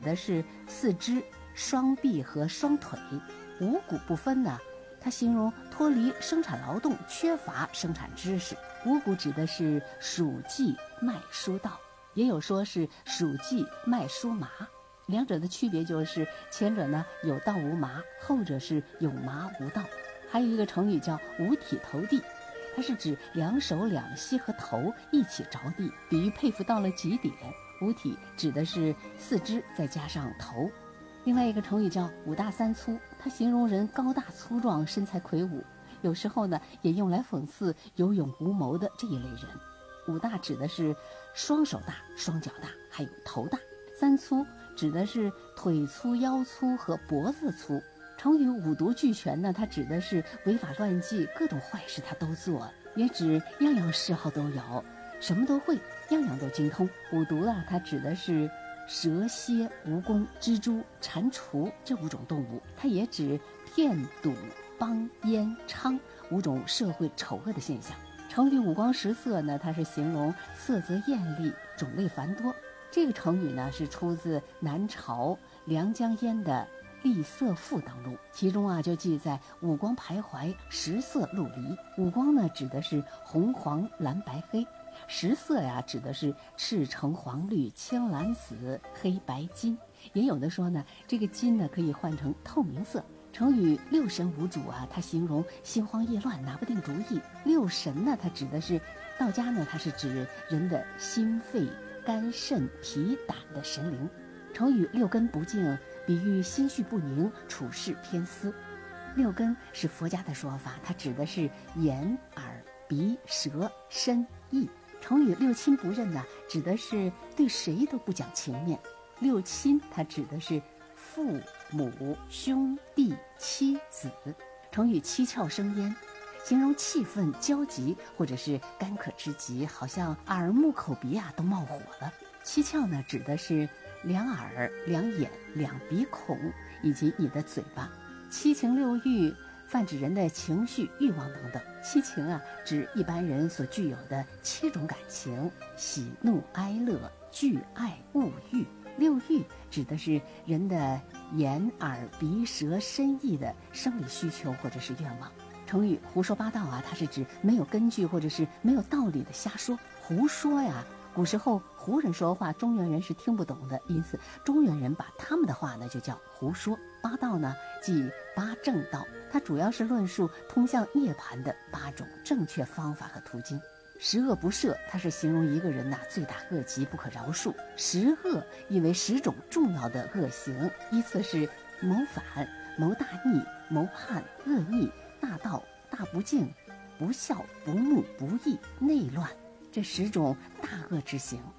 的是四肢、双臂和双腿，五谷不分呢。它形容脱离生产劳动，缺乏生产知识。五谷指的是黍稷麦菽稻，也有说是黍稷麦菽麻。两者的区别就是前者呢有稻无麻，后者是有麻无稻。还有一个成语叫五体投地，它是指两手两膝和头一起着地，比喻佩服到了极点。五体指的是四肢再加上头。另外一个成语叫五大三粗，它形容人高大粗壮，身材魁梧，有时候呢也用来讽刺有勇无谋的这一类人。五大指的是双手大、双脚大，还有头大。三粗指的是腿粗、腰粗和脖子粗。成语五毒俱全呢，它指的是违法乱纪，各种坏事他都做，也指样样嗜好都有，什么都会，样样都精通。五毒啊，它指的是蛇蝎、蜈蚣、蜘蛛、蟾蜍这五种动物，它也指骗、赌、帮、烟、娼五种社会丑恶的现象。成语五光十色呢，它是形容色泽艳丽，种类繁多。这个成语呢是出自南朝梁江淹的《丽色赋》当中，其中啊就记载五光徘徊，十色陆离。五光呢指的是红黄蓝白黑，十色呀指的是赤橙黄绿青蓝紫黑白金。也有的说呢，这个金呢可以换成透明色。成语六神无主啊，它形容心慌意乱，拿不定主意。六神呢，它指的是道家呢，它是指人的心肺、肝肾、脾胆的神灵。成语六根不净，比喻心绪不宁，处事偏私。六根是佛家的说法，它指的是眼、耳、鼻、舌、身、意。成语六亲不认呢，指的是对谁都不讲情面。六亲它指的是父母、兄弟、妻子。成语七窍生烟，形容气愤、焦急或者是干渴之极，好像耳目口鼻啊都冒火了。七窍呢指的是两耳、两眼、两鼻孔以及你的嘴巴。七情六欲泛指人的情绪、欲望等等。七情啊指一般人所具有的七种感情：喜怒哀乐、惧爱恶欲。六欲指的是人的眼、耳、鼻、舌、身、意的生理需求或者是愿望。成语胡说八道啊，它是指没有根据或者是没有道理的瞎说。胡说呀，古时候胡人说话，中原人是听不懂的，因此中原人把他们的话呢就叫胡说。八道呢即八正道，它主要是论述通向涅槃的八种正确方法和途径。十恶不赦，它是形容一个人罪大恶极，不可饶恕。十恶意为10种重要的恶行，依次是谋反、谋大逆、谋叛、恶逆、大盗、大不敬、不孝、不睦、不义、内乱，这10种大恶之行。